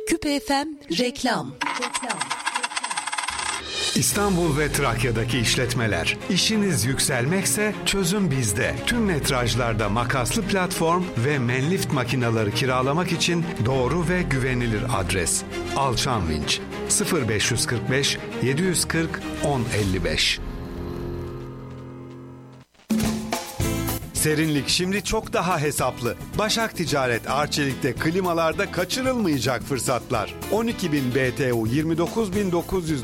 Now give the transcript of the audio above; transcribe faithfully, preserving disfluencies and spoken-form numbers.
Küpe F M reklam. İstanbul ve Trakya'daki işletmeler. İşiniz yükselmekse çözüm bizde. Tüm metrajlarda makaslı platform ve Menlift makineleri kiralamak için doğru ve güvenilir adres. Alçan Vinç sıfır beş kırk beş yedi kırk on elli beş. Serinlik şimdi çok daha hesaplı. Başak Ticaret Arçelik'te klimalarda kaçırılmayacak fırsatlar. on iki bin B T U yirmi dokuz bin dokuz yüz